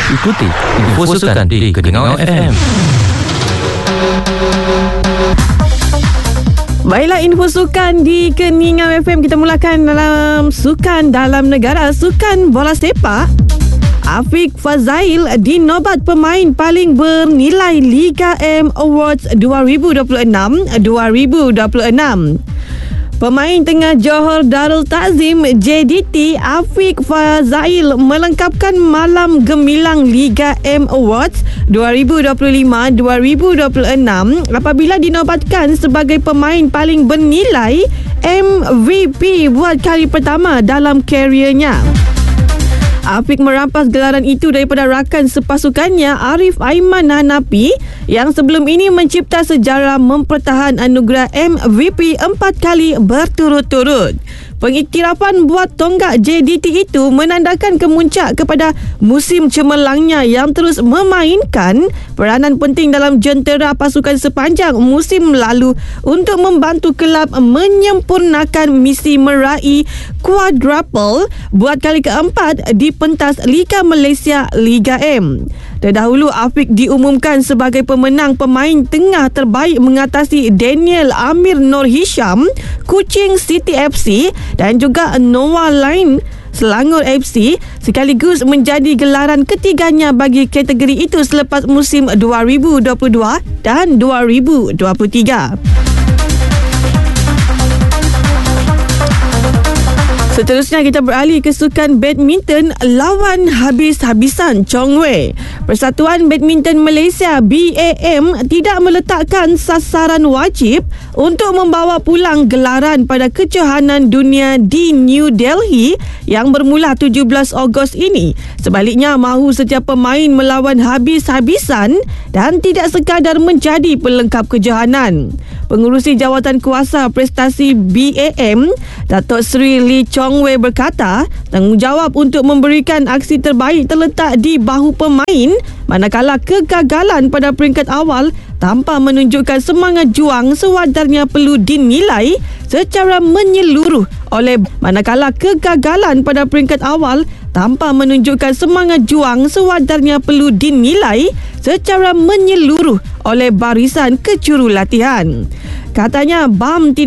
Ikuti info sukan di Keningau FM. Baiklah, info sukan di Keningau FM. Kita mulakan dalam sukan dalam negara, sukan bola sepak. Afiq Fazail dinobat pemain paling bernilai Liga M Awards 2026. Pemain tengah Johor Darul Ta'zim JDT Afiq Fazail melengkapkan malam gemilang Liga M Awards 2025-2026 apabila dinobatkan sebagai pemain paling bernilai MVP buat kali pertama dalam kariernya. Afiq merampas gelaran itu daripada rakan sepasukannya Arif Aiman Hanapi yang sebelum ini mencipta sejarah mempertahan anugerah MVP 4 kali berturut-turut. Pengiktirafan buat tonggak JDT itu menandakan kemuncak kepada musim cemerlangnya yang terus memainkan peranan penting dalam jentera pasukan sepanjang musim lalu untuk membantu kelab menyempurnakan misi meraih quadruple buat kali keempat di pentas Liga Malaysia Liga M. Terdahulu Afiq diumumkan sebagai pemenang pemain tengah terbaik mengatasi Daniel Amir Nur Hisham Kuching City FC dan juga Noah Line Selangor FC sekaligus menjadi gelaran ketiganya bagi kategori itu selepas musim 2022 dan 2023. Seterusnya kita beralih ke sukan badminton lawan habis-habisan Chong Wei. Persatuan Badminton Malaysia BAM tidak meletakkan sasaran wajib untuk membawa pulang gelaran pada kejohanan dunia di New Delhi yang bermula 17 Ogos ini. Sebaliknya, mahu setiap pemain melawan habis-habisan dan tidak sekadar menjadi pelengkap kejohanan. Pengurusi Jawatan Kuasa Prestasi BAM, Datuk Seri Lee Chong Wei berkata, tanggungjawab untuk memberikan aksi terbaik terletak di bahu pemain manakala kegagalan pada peringkat awal tanpa menunjukkan semangat juang sewajarnya perlu dinilai secara menyeluruh oleh barisan kejurulatihan. Katanya BAM tidak